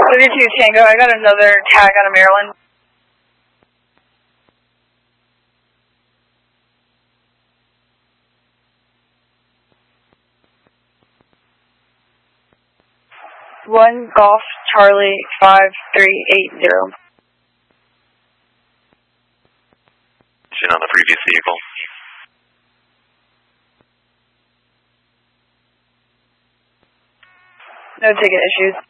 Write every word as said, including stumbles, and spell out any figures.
thirty-two Tango, I got another tag out of Maryland. One Golf Charlie five three eight zero. On the previous vehicle. No ticket issues.